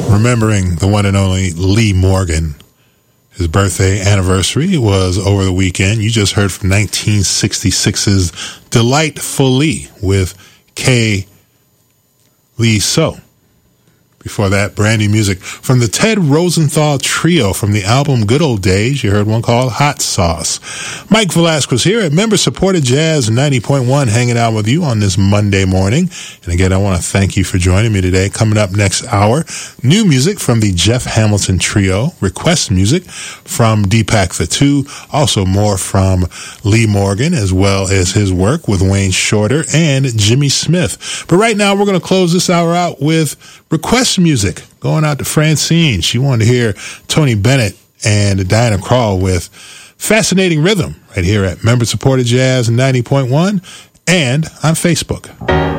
Remembering the one and only Lee Morgan. His birthday anniversary was over the weekend. You just heard from 1966's Delightfully with K. Lee So. Before that, brand new music from the Ted Rosenthal Trio from the album Good Old Days. You heard one called Hot Sauce. Mike Velasquez here at Member-Supported Jazz 90.1, hanging out with you on this Monday morning. And again, I want to thank you for joining me today. Coming up next hour, new music from the Jeff Hamilton Trio, request music from Deepak Thatu, also more from Lee Morgan, as well as his work with Wayne Shorter and Jimmy Smith. But right now, we're going to close this hour out with request music going out to Francine. She wanted to hear Tony Bennett and Diana Krall with Fascinating Rhythm right here at Member Supported Jazz 90.1 and on Facebook.